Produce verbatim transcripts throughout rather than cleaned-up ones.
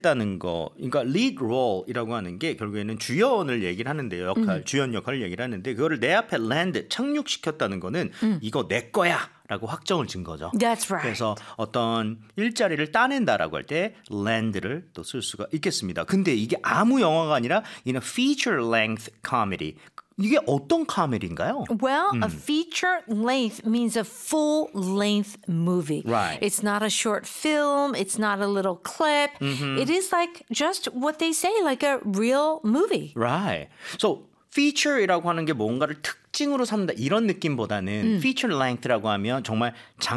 다는 거, 그러니까 lead role이라고 하는 게 결국에는 주연을 얘기를 하는데요, 역할, 음. 주연 역할을 얘기를 하는데 그거를 내 앞에 land 착륙시켰다는 거는 음. 이거 내 거야라고 확정을 진 거죠. That's right. 그래서 어떤 일자리를 따낸다라고 할 때 land를 또 쓸 수가 있겠습니다. 근데 이게 아무 영화가 아니라 in a feature length comedy. 이게 어떤 코미디인가요? Well, 음. a feature length means a full length movie. Right. It's not a short film. It's not a little clip. Mm-hmm. It is like just what they say, like a real movie. Right. So feature이라고 하는 게 뭔가를 특징으로 삼는다 이런 느낌보다는 음. feature length라고 하면 정말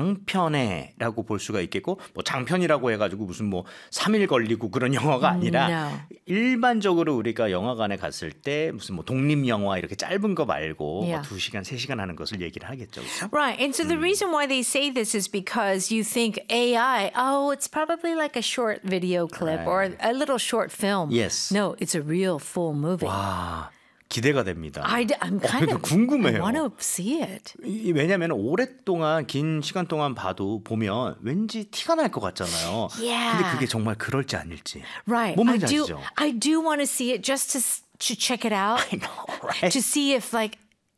장편해라고 볼 수가 있겠고 뭐 장편이라고 해가지고 무슨 뭐 삼 일 걸리고 그런 영화가 아니라 No. 일반적으로 우리가 영화관에 갔을 때 무슨 뭐 독립 영화 이렇게 짧은 거 말고 Yeah. 뭐 두 시간, 세 시간 하는 것을 얘기를 하겠죠. 그렇죠? Right. And so the reason why they say this is because you think A I, oh, it's probably like a short video clip Right. or a little short film. Yes. No, it's a real full movie. 와, 기대가 됩니다. I, I'm 어, kind 그러니까 of 궁금해요. I want to see it. 이- 왜냐하면 오랫동안 긴 시간 동안 봐도 보면 왠지 티가 날 것 같잖아요. Yeah. 근데 그게 정말 그럴지 아닐지. Right. 뭔 I 말인지 do. 아시죠? I do want to see it just to s- to check it out. I know, right? To see if like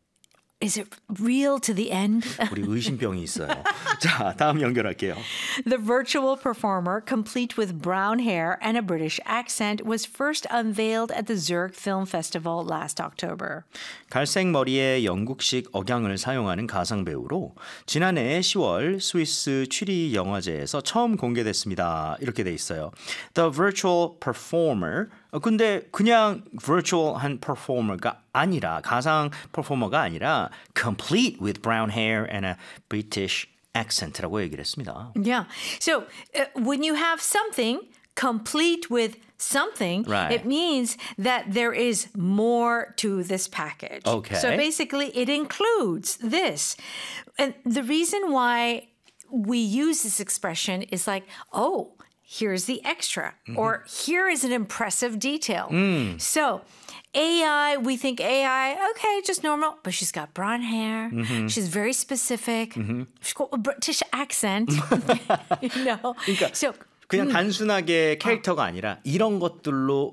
is it real to the end? 우리 의심병이 있어요. 자, 다음 연결할게요. The virtual performer, complete with brown hair and a British accent, was first unveiled at the Zurich Film Festival last October. 갈색 머리에 영국식 억양을 사용하는 가상 배우로 지난해 시월 스위스 취리 영화제에서 처음 공개됐습니다. 이렇게 돼 있어요. The virtual performer. 어, 근데 그냥 virtual한 performer가 아니라 가상 퍼포머가 아니라 complete with brown hair and a British accent라고 얘기를 했습니다. Yeah. So uh, when you have something complete with something, Right. it means that there is more to this package. Okay. So basically, it includes this. And the reason why we use this expression is like, oh, here's the extra, Mm-hmm. or here is an impressive detail. Mm. So A I, we think A I, okay, just normal, but she's got brown hair. Mm-hmm. She's very specific. She's got a British accent. you know? 그러니까 So 그냥 단순하게 캐릭터가 아니라 이런 것들로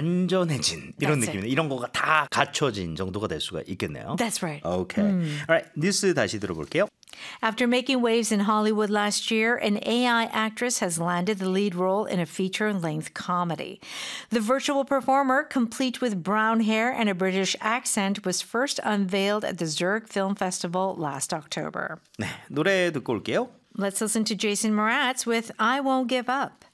완전해진 이런 That's it. 느낌이네. 이런 거가 다 갖춰진 정도가 될 수가 있겠네요. that's right. Okay. Alright, 뉴스 다시 들어볼게요. After making waves in Hollywood last year, an A I actress has landed the lead role in a feature-length comedy. The virtual performer, complete with brown hair and a British accent, was first unveiled at the Zurich Film Festival last October. 네, 노래 듣고 올게요. Let's listen to Jason Mraz with I Won't Give Up.